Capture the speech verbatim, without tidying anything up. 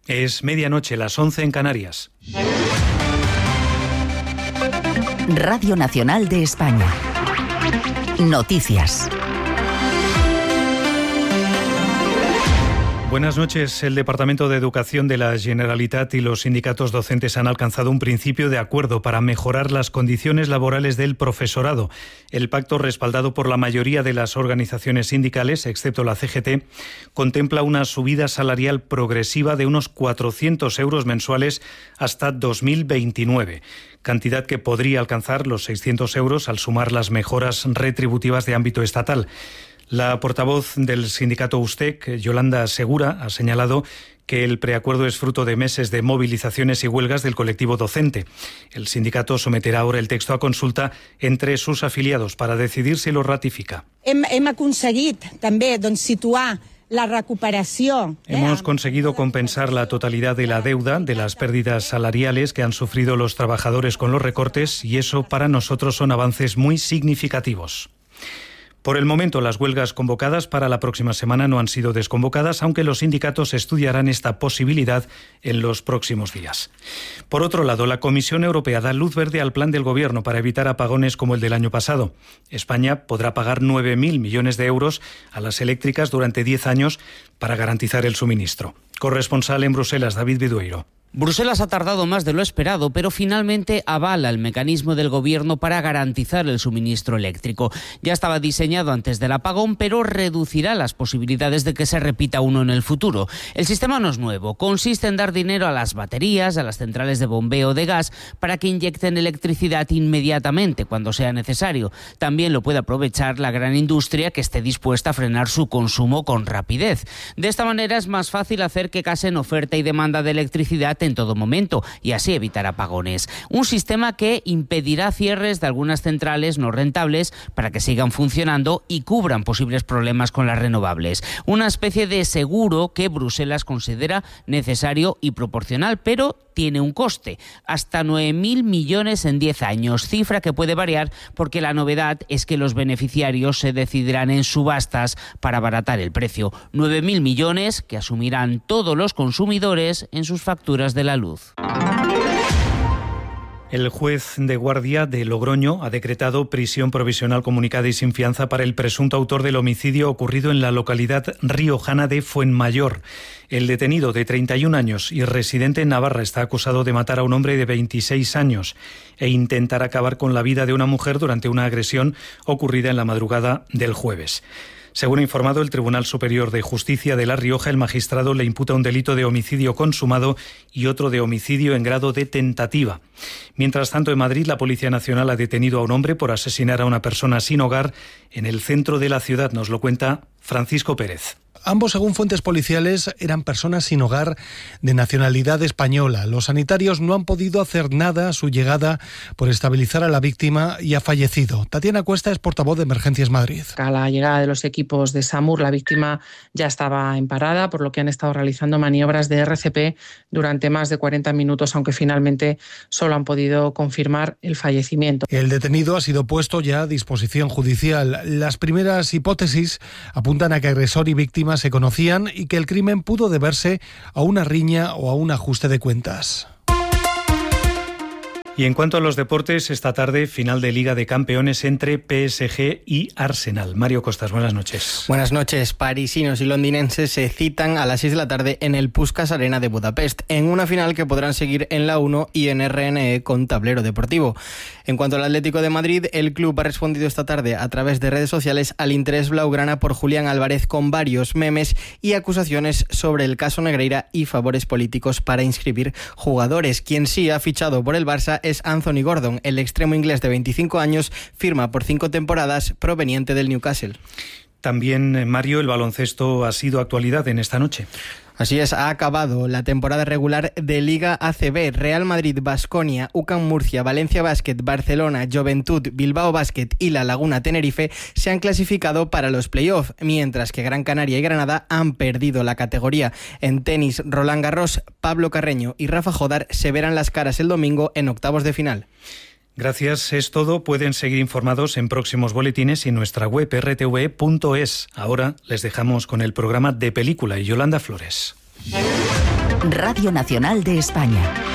Es medianoche, las once en Canarias. Radio Nacional de España. Noticias. Buenas noches. El Departamento de Educación de la Generalitat y los sindicatos docentes han alcanzado un principio de acuerdo para mejorar las condiciones laborales del profesorado. El pacto, respaldado por la mayoría de las organizaciones sindicales, excepto la C G T, contempla una subida salarial progresiva de unos cuatrocientos euros mensuales hasta dos mil veintinueve, cantidad que podría alcanzar los seiscientos euros al sumar las mejoras retributivas de ámbito estatal. La portavoz del sindicato USTEC, Yolanda Segura, ha señalado que el preacuerdo es fruto de meses de movilizaciones y huelgas del colectivo docente. El sindicato someterá ahora el texto a consulta entre sus afiliados para decidir si lo ratifica. Hem, hem aconseguit també doncs, situar la recuperación. Hemos conseguido compensar la totalidad de la deuda de las pérdidas salariales que han sufrido los trabajadores con los recortes, y eso para nosotros son avances muy significativos. Por el momento, las huelgas convocadas para la próxima semana no han sido desconvocadas, aunque los sindicatos estudiarán esta posibilidad en los próximos días. Por otro lado, la Comisión Europea da luz verde al plan del Gobierno para evitar apagones como el del año pasado. España podrá pagar nueve mil millones de euros a las eléctricas durante diez años para garantizar el suministro. Corresponsal en Bruselas, David Vidueiro. Bruselas ha tardado más de lo esperado, pero finalmente avala el mecanismo del Gobierno para garantizar el suministro eléctrico. Ya estaba diseñado antes del apagón, pero reducirá las posibilidades de que se repita uno en el futuro. El sistema no es nuevo. Consiste en dar dinero a las baterías, a las centrales de bombeo de gas, para que inyecten electricidad inmediatamente cuando sea necesario. También lo puede aprovechar la gran industria que esté dispuesta a frenar su consumo con rapidez. De esta manera es más fácil hacer que casen oferta y demanda de electricidad en todo momento y así evitar apagones. Un sistema que impedirá cierres de algunas centrales no rentables para que sigan funcionando y cubran posibles problemas con las renovables. Una especie de seguro que Bruselas considera necesario y proporcional, pero tiene un coste, hasta nueve mil millones en diez años, cifra que puede variar porque la novedad es que los beneficiarios se decidirán en subastas para abaratar el precio. nueve mil millones que asumirán todos los consumidores en sus facturas de la luz. El juez de guardia de Logroño ha decretado prisión provisional comunicada y sin fianza para el presunto autor del homicidio ocurrido en la localidad riojana de Fuenmayor. El detenido, de treinta y un años y residente en Navarra, está acusado de matar a un hombre de veintiséis años e intentar acabar con la vida de una mujer durante una agresión ocurrida en la madrugada del jueves. Según ha informado el Tribunal Superior de Justicia de La Rioja, el magistrado le imputa un delito de homicidio consumado y otro de homicidio en grado de tentativa. Mientras tanto, en Madrid, la Policía Nacional ha detenido a un hombre por asesinar a una persona sin hogar en el centro de la ciudad. Nos lo cuenta Francisco Pérez. Ambos, según fuentes policiales, eran personas sin hogar de nacionalidad española. Los sanitarios no han podido hacer nada a su llegada por estabilizar a la víctima y ha fallecido. Tatiana Cuesta es portavoz de Emergencias Madrid. A la llegada de los equipos de SAMUR, la víctima ya estaba en parada, por lo que han estado realizando maniobras de R C P durante más de cuarenta minutos, aunque finalmente solo han podido confirmar el fallecimiento. El detenido ha sido puesto ya a disposición judicial. Las primeras hipótesis apuntan a que agresor y víctima se conocían y que el crimen pudo deberse a una riña o a un ajuste de cuentas. Y en cuanto a los deportes, esta tarde final de Liga de Campeones entre P S G y Arsenal. Mario Costas, buenas noches. Buenas noches. Parisinos y londinenses se citan a las seis de la tarde en el Puskás Arena de Budapest, en una final que podrán seguir en la uno y en R N E con tablero deportivo. En cuanto al Atlético de Madrid, el club ha respondido esta tarde a través de redes sociales al interés blaugrana por Julián Álvarez, con varios memes y acusaciones sobre el caso Negreira y favores políticos para inscribir jugadores. Quien sí ha fichado por el Barça es Anthony Gordon. El extremo inglés de veinticinco años firma por cinco temporadas, proveniente del Newcastle. También, Mario, el baloncesto ha sido actualidad en esta noche. Así es, ha acabado la temporada regular de Liga A C B. Real Madrid, Baskonia, U C A M Murcia, Valencia Basket, Barcelona, Juventud, Bilbao Basket y La Laguna Tenerife se han clasificado para los playoffs, mientras que Gran Canaria y Granada han perdido la categoría. En tenis, Roland Garros, Pablo Carreño y Rafa Jodar se verán las caras el domingo en octavos de final. Gracias, es todo. Pueden seguir informados en próximos boletines y en nuestra web erre te ve punto es. Ahora les dejamos con el programa de película y Yolanda Flores. Radio Nacional de España.